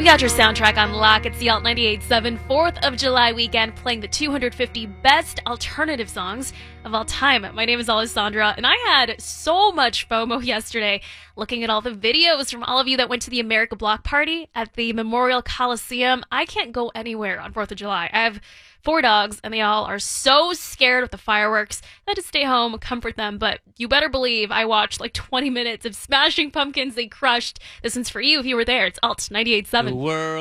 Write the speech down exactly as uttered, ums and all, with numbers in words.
We got your soundtrack on lock. It's the Alt ninety-eight point seven fourth of July weekend, playing the two hundred fifty best alternative songs of all time. My name is Alessandra, and I had so much FOMO yesterday looking at all the videos from all of you that went to the America Block Party at the Memorial Coliseum. I can't go anywhere on fourth of July. I have four dogs, and they all are so scared with the fireworks. I had to stay home, comfort them, but you better believe I watched like twenty minutes of Smashing Pumpkins. They crushed. This one's for you if you were there. It's Alt ninety-eight point seven. The world